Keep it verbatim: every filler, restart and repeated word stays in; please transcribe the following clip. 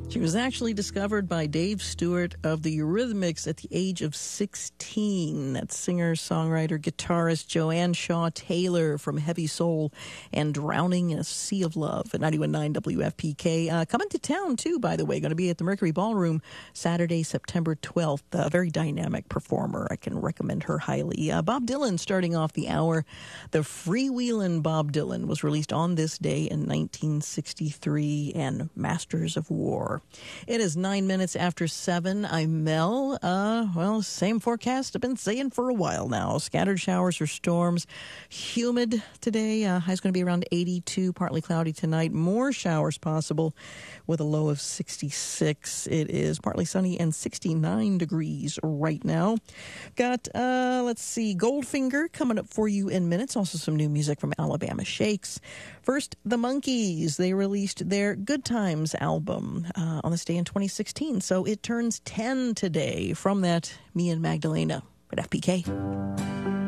She was actually discovered by Dave Stewart of the Eurythmics at the age of sixteen. That's singer, songwriter, guitarist Joanne Shaw Taylor from Heavy Soul and Drowning in a Sea of Love at ninety-one point nine W F P K. Uh, coming to town, too, by the way. Going to be at the Mercury Ballroom Saturday, September twelfth. A very dynamic performer. I can recommend her highly. Uh, Bob Dylan starting off the hour. The Freewheelin' Bob Dylan was released on this day in nineteen sixty-three, and Masters of War. It is nine minutes after seven. I'm Mel. Uh, well, same forecast I've been saying for a while now. Scattered showers or storms. Humid today. Uh, high's going to be around eighty-two. Partly cloudy tonight. More showers possible with a low of sixty-six. It is partly sunny and sixty-nine degrees right now. Got, uh, let's see, Goldfinger coming up for you in minutes. Also some new music from Alabama Shakes. First, the Monkees. They released their Good Times album uh, on this day in twenty sixteen. So it turns ten today. From that, me and Magdalena at F P K.